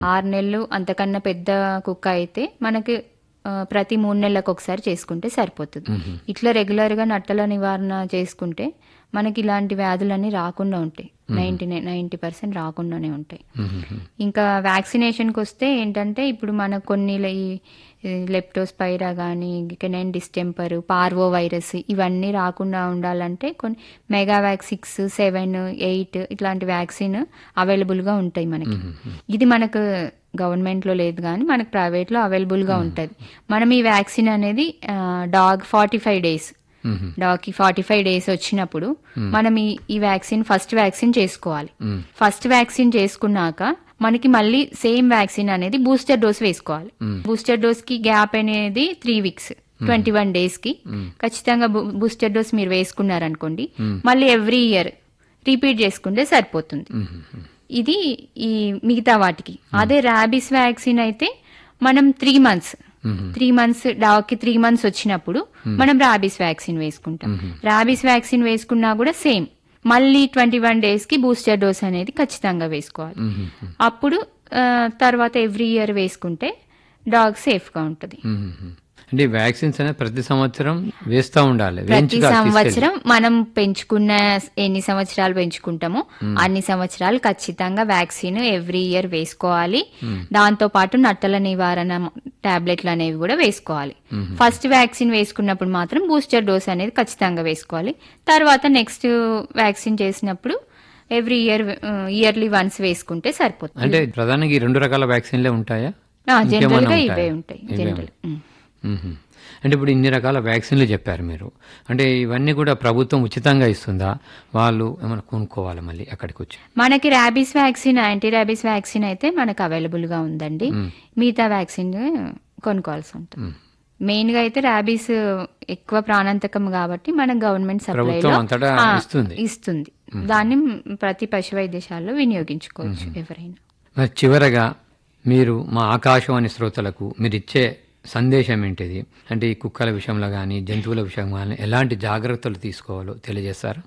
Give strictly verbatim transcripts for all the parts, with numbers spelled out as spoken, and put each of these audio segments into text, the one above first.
ఆరు నెలలు అంతకన్నా పెద్ద కుక్క అయితే మనకి ఆ, ప్రతి మూడు నెలలకు ఒకసారి చేసుకుంటే సరిపోతుంది. ఇట్లా రెగ్యులర్గా నట్టల నివారణ చేసుకుంటే మనకి ఇలాంటి వ్యాధులన్నీ రాకుండా ఉంటాయి. నైంటీ నైన్ నైంటీ పర్సెంట్ రాకుండానే ఉంటాయి. ఇంకా వ్యాక్సినేషన్కి వస్తే ఏంటంటే ఇప్పుడు మనకు కొన్ని లెప్టోస్పైరా కానీ కెనైన్ డిస్టెంపర్, పార్వో వైరస్ ఇవన్నీ రాకుండా ఉండాలంటే కొన్ని మెగావాక్స్ సిక్స్ సెవెన్ ఎయిట్ ఇట్లాంటి వ్యాక్సిన్ అవైలబుల్గా ఉంటాయి మనకి. ఇది మనకు గవర్నమెంట్లో లేదు కానీ మనకు ప్రైవేట్లో అవైలబుల్గా ఉంటుంది. మనం ఈ వ్యాక్సిన్ అనేది dog forty five days డాగ్కి forty five days వచ్చినప్పుడు మనం ఈ ఈ వ్యాక్సిన్ ఫస్ట్ వ్యాక్సిన్ చేసుకోవాలి. ఫస్ట్ వ్యాక్సిన్ చేసుకున్నాక మనకి మళ్ళీ సేమ్ వ్యాక్సిన్ అనేది బూస్టర్ డోస్ వేసుకోవాలి. బూస్టర్ డోస్ కి గ్యాప్ అనేది three weeks twenty one days కి ఖచ్చితంగా బూస్టర్ డోస్ మీరు వేసుకున్నారనుకోండి, మళ్ళీ ఎవ్రీ ఇయర్ రిపీట్ చేసుకుంటే సరిపోతుంది. ఇది ఈ మిగతా వాటికి. అదే ర్యాబిస్ వ్యాక్సిన్ అయితే మనం three months three months dog కి త్రీ మంత్స్ వచ్చినప్పుడు మనం ర్యాబిస్ వ్యాక్సిన్ వేసుకుంటాం. ర్యాబిస్ వ్యాక్సిన్ వేసుకున్నా కూడా సేమ్ మళ్ళీ ట్వంటీ వన్ డేస్ కి బూస్టర్ డోస్ అనేది ఖచ్చితంగా వేసుకోవాలి. అప్పుడు తర్వాత ఎవ్రీ ఇయర్ వేసుకుంటే డాగ్ సేఫ్ గా ఉంటుంది. అంటే వ్యాక్సిన్స్ అనేది ప్రతి సంవత్సరం వేస్తూ ఉండాలి. ప్రతి సంవత్సరం మనం పెంచుకున్న ఎన్ని సంవత్సరాలు పెంచుకుంటామో అన్ని సంవత్సరాలు ఖచ్చితంగా వ్యాక్సిన్ ఎవ్రీ ఇయర్ వేసుకోవాలి. దాంతో పాటు నట్టల నివారణ టాబ్లెట్లు అనేవి కూడా వేసుకోవాలి. ఫస్ట్ వ్యాక్సిన్ వేసుకున్నప్పుడు మాత్రం బూస్టర్ డోస్ అనేది ఖచ్చితంగా వేసుకోవాలి. తర్వాత నెక్స్ట్ వ్యాక్సిన్ చేసినప్పుడు ఎవ్రీ ఇయర్ ఇయర్లీ వన్స్ వేసుకుంటే సరిపోతుంది. అంటే ప్రధానంగా ఈ రెండు రకాల వ్యాక్సిన్లే ఉంటాయా? జనరల్ గా ఇవే ఉంటాయి. జనరల్ అంటే ఇప్పుడు ఇన్ని రకాల వ్యాక్సిన్లు చెప్పారు మీరు. అంటే ఇవన్నీ కూడా ప్రభుత్వం ఉచితంగా ఇస్తుందా, వాళ్ళు ఏమైనా కొనుక్కోవాలి మళ్ళీ అక్కడికి వచ్చి? మనకి rabies vaccine, anti rabies vaccine అయితే మనకు అవైలబుల్ గా ఉందండి. మిగతా వ్యాక్సిన్ కొనుక్కోవాల్సి ఉంటుంది. మెయిన్ గా అయితే ర్యాబీస్ ఎక్కువ ప్రాణాంతకం కాబట్టి మన గవర్నమెంట్ సప్లైలో ఇస్తుంది. దాన్ని ప్రతి పశు వైద్యశాలలో వినియోగించుకోవచ్చు ఎవరైనా. మరి చివరగా మీరు మా ఆకాశవాణి శ్రోతలకు మీరు ఇచ్చే సందేశం ఏంటిది? అంటే ఈ కుక్కల విషయంలో కానీ జంతువుల విషయంలో కానీ ఎలాంటి జాగ్రత్తలు తీసుకోవాలో తెలియజేస్తారా?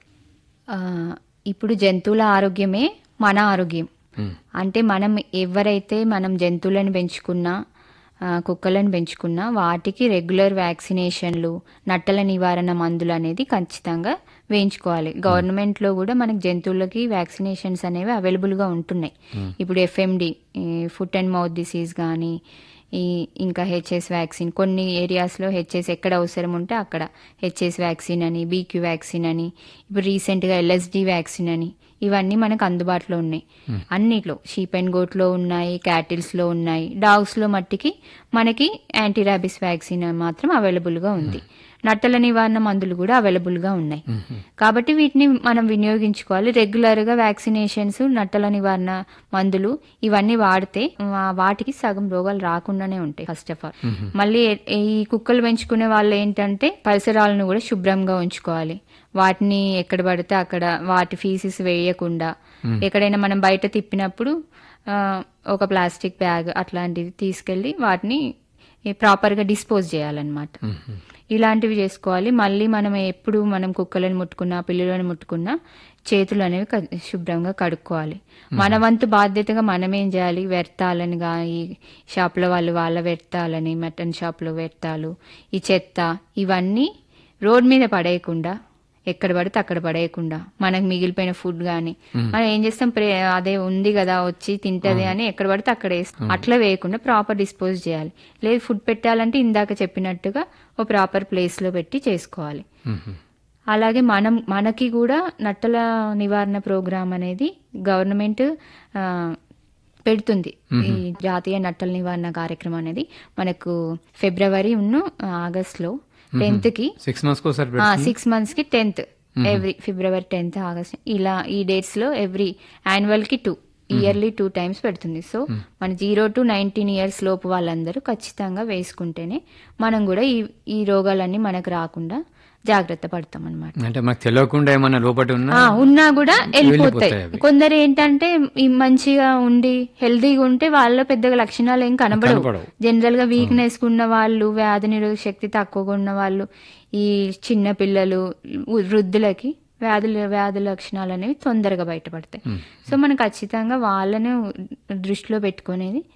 ఇప్పుడు జంతువుల ఆరోగ్యమే మన ఆరోగ్యం. అంటే మనం ఎవరైతే మనం జంతువులను పెంచుకున్నా కుక్కలను పెంచుకున్నా వాటికి రెగ్యులర్ వ్యాక్సినేషన్లు, నట్టల నివారణ మందులు అనేది ఖచ్చితంగా వేయించుకోవాలి. గవర్నమెంట్లో కూడా మనకి జంతువులకి వ్యాక్సినేషన్స్ అనేవి అవైలబుల్గా ఉంటున్నాయి. ఇప్పుడు FMD, foot and mouth disease కానీ, ఈ ఇంకా హెచ్ఎస్ వ్యాక్సిన్, కొన్ని ఏరియాస్లో హెచ్ఎస్ ఎక్కడ అవసరం ఉంటే అక్కడ హెచ్ఎస్ వ్యాక్సిన్ అని, బీక్యూ వ్యాక్సిన్ అని, ఇప్పుడు రీసెంట్గా ఎల్ఎస్డి వ్యాక్సిన్ అని, ఇవన్నీ మనకు అందుబాటులో ఉన్నాయి. అన్నిట్లో షీప్ అండ్ గోట్లో ఉన్నాయి, క్యాటిల్స్లో ఉన్నాయి. డాగ్స్లో మట్టికి మనకి యాంటీ ర్యాబిస్ వ్యాక్సిన్ మాత్రం అవైలబుల్గా ఉంది. నట్టల నివారణ మందులు కూడా అవైలబుల్గా ఉన్నాయి. కాబట్టి వీటిని మనం వినియోగించుకోవాలి. రెగ్యులర్గా వ్యాక్సినేషన్స్, నట్టల నివారణ మందులు ఇవన్నీ వాడితే వాటికి సగం రోగాలు రాకుండానే ఉంటాయి. ఫస్ట్ ఆఫ్ ఆల్ మళ్ళీ ఈ కుక్కలు పెంచుకునే వాళ్ళు ఏంటంటే పరిసరాలను కూడా శుభ్రంగా ఉంచుకోవాలి. వాటిని ఎక్కడ పడితే అక్కడ వాటి ఫీసెస్ వేయకుండా, ఎక్కడైనా మనం బయట తిప్పినప్పుడు ఒక ప్లాస్టిక్ బ్యాగ్ అట్లాంటివి తీసుకెళ్లి వాటిని ప్రాపర్గా డిస్పోజ్ చేయాలన్నమాట. ఇలాంటివి చేసుకోవాలి. మళ్ళీ మనం ఎప్పుడు మనం కుక్కలను ముట్టుకున్నా, పిల్లులను ముట్టుకున్నా చేతులు అనేవి శుభ్రంగా కడుక్కోవాలి. మన వంతు బాధ్యతగా మనం ఏం చేయాలి? వ్యర్థాలని, ఈ షాప్లో వాళ్ళు వాళ్ళ వ్యర్థాలని, మటన్ షాప్లో వ్యర్థాలు, ఈ చెత్త ఇవన్నీ రోడ్ మీద పడేయకుండా, ఎక్కడ పడితే అక్కడ పడేయకుండా, మనకు మిగిలిపోయిన ఫుడ్ కానీ మనం ఏం చేస్తాం, అదే ఉంది కదా వచ్చి తింటది అని ఎక్కడ పడితే అక్కడ వేస్తాం. అట్లా వేయకుండా ప్రాపర్ డిస్పోజ్ చేయాలి. లేదు ఫుడ్ పెట్టాలంటే ఇందాక చెప్పినట్టుగా ఓ ప్రాపర్ ప్లేస్ లో పెట్టి చేసుకోవాలి. అలాగే మనం మనకి కూడా నట్టల నివారణ ప్రోగ్రామ్ అనేది గవర్నమెంట్ పెడుతుంది. ఈ జాతీయ నట్టల నివారణ కార్యక్రమం అనేది మనకు ఫిబ్రవరి ఉన్న ఆగస్ట్ లో టెన్త్ కి సిక్స్ మంత్స్ సిక్స్ మంత్స్ కి tenth every February tenth August ఇలా ఈ డేట్స్ లో ఎవ్రీ యాన్యువల్ కి టూ ఇయర్లీ టూ టైమ్స్ పెడుతుంది. సో మన జీరో టు నైన్టీన్ ఇయర్స్ లోపు వాళ్ళందరూ ఖచ్చితంగా వేసుకుంటేనే మనం కూడా ఈ ఈ రోగాలన్నీ మనకు రాకుండా జాగ్రత్త పడతాం అనమాట. అంటే మనకు తెలియకుండా ఏమన్నా లోపల ఉన్నా కూడా వెళ్ళిపోతాయి. కొందరు ఏంటంటే మంచిగా ఉండి హెల్దీగా ఉంటే వాళ్ళ పెద్దగా లక్షణాలు ఏం కనబడవు. జనరల్ గా వీక్నెస్ ఉన్న వాళ్ళు, వ్యాధి నిరోధక శక్తి తక్కువగా ఉన్న వాళ్ళు, ఈ చిన్న పిల్లలు, వృద్ధులకి వ్యాధుల వ్యాధి లక్షణాలు అనేవి తొందరగా బయటపడతాయి. సో మనం ఖచ్చితంగా వాళ్ళను దృష్టిలో పెట్టుకునేది